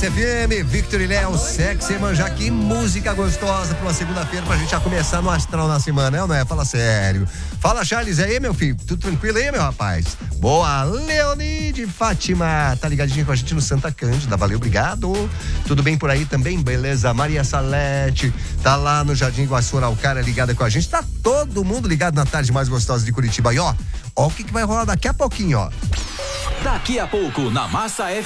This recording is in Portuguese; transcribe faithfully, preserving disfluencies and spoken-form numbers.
Massa F M, Victor e Léo, Sexy Manjar, que música gostosa pra uma segunda-feira pra gente já começar no astral na semana, é ou não é? Fala sério. Fala, Charles, aí, meu filho? Tudo tranquilo aí, meu rapaz? Boa, Leonide Fátima, tá ligadinha com a gente no Santa Cândida, valeu, obrigado. Tudo bem por aí também? Beleza, Maria Salete, tá lá no Jardim Iguaçu Araucária ligada com a gente, tá todo mundo ligado na tarde mais gostosa de Curitiba. E ó, ó o que que vai rolar daqui a pouquinho, ó. Daqui a pouco, na Massa F M.